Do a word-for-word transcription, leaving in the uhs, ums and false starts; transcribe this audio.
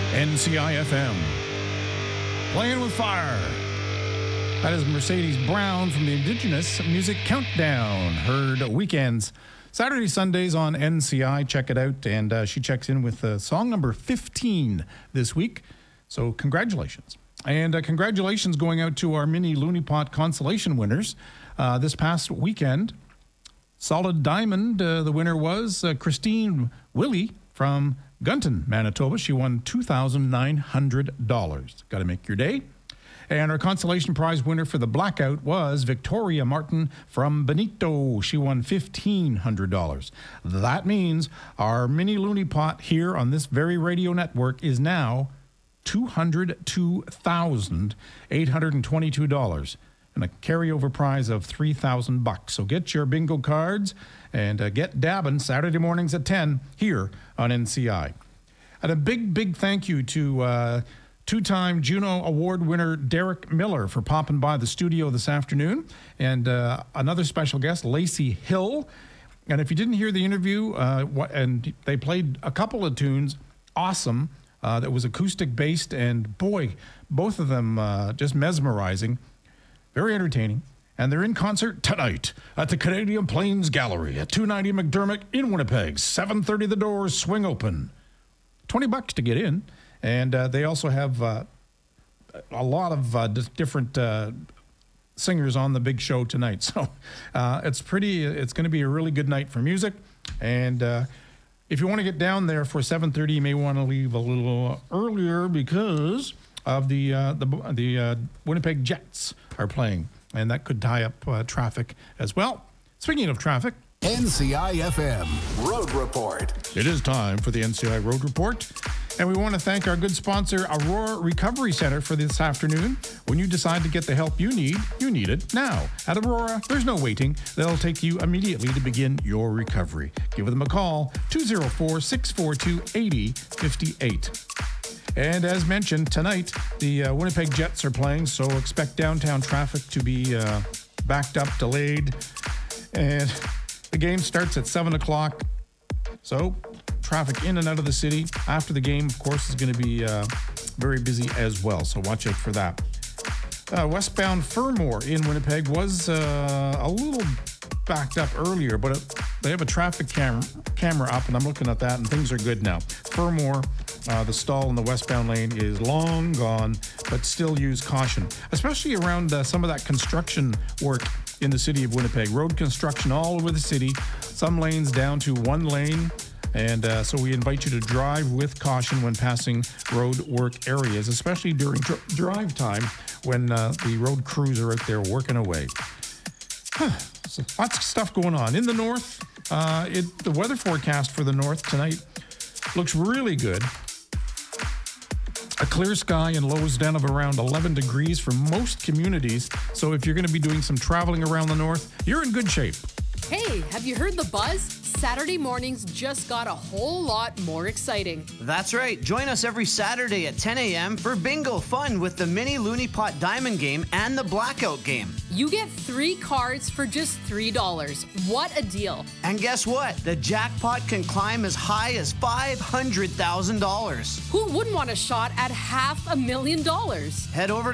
N C I F M. Playing with Fire. That is Mercedes Brown from the Indigenous Music Countdown. Heard weekends, Saturday, Sundays on N C I. Check it out. And uh, she checks in with uh, song number fifteen this week. So congratulations. And uh, congratulations going out to our mini Looney Pot consolation winners uh, this past weekend. Solid Diamond, uh, the winner was uh, Christine Willie from Gunton, Manitoba. She won two thousand nine hundred dollars. Got to make your day. And our consolation prize winner for the Blackout was Victoria Martin from Benito. She won fifteen hundred dollars. That means our mini Looney Pot here on this very radio network is now two hundred two thousand eight hundred twenty-two dollars and a carryover prize of three thousand bucks. So get your bingo cards and uh, get dabbing Saturday mornings at ten here on N C I. And a big, big thank you to uh, two-time Juno Award winner Derek Miller for popping by the studio this afternoon, and uh, another special guest, Lacey Hill. And if you didn't hear the interview, uh, what, and they played a couple of tunes, awesome, uh, that was acoustic-based, and boy, both of them uh, just mesmerizing, very entertaining. And they're in concert tonight at the Canadian Plains Gallery at two ninety McDermott in Winnipeg. seven thirty the doors swing open. twenty bucks to get in. And uh, they also have uh, a lot of uh, d- different uh, singers on the big show tonight. So uh, it's pretty, it's going to be a really good night for music. And uh, if you want to get down there for seven thirty, you may want to leave a little earlier because of the, uh, the, the uh, Winnipeg Jets are playing. And that could tie up uh, traffic as well. Speaking of traffic, N C I F M Road Report. It is time for the N C I Road Report. And we want to thank our good sponsor, Aurora Recovery Center, for this afternoon. When you decide to get the help you need, you need it now. At Aurora, there's no waiting. They'll take you immediately to begin your recovery. Give them a call, two oh four, six four two, eight oh five eight. And as mentioned, tonight, the uh, Winnipeg Jets are playing, so expect downtown traffic to be uh, backed up, delayed. And the game starts at seven o'clock. So traffic in and out of the city after the game, of course, is going to be uh, very busy as well. So watch out for that. Uh, westbound Fermor in Winnipeg was uh, a little backed up earlier, but it, they have a traffic cam- camera up, and I'm looking at that, and things are good now. Fermor, uh, the stall in the westbound lane is long gone, but still use caution, especially around uh, some of that construction work in the city of Winnipeg. Road construction all over the city, some lanes down to one lane. And uh, so we invite you to drive with caution when passing road work areas, especially during dr- drive time when uh, the road crews are out there working away. Huh. So lots of stuff going on. In the north, uh, it, the weather forecast for the north tonight looks really good. A clear sky and lows down of around eleven degrees for most communities. So if you're going to be doing some traveling around the north, you're in good shape. Hey, have you heard the buzz? Saturday mornings just got a whole lot more exciting. That's right. Join us every Saturday at ten a.m. for bingo fun with the mini Looney Pot Diamond game and the Blackout game. You get three cards for just three dollars. What a deal. And guess what? The jackpot can climb as high as five hundred thousand dollars. Who wouldn't want a shot at half a million dollars? Head over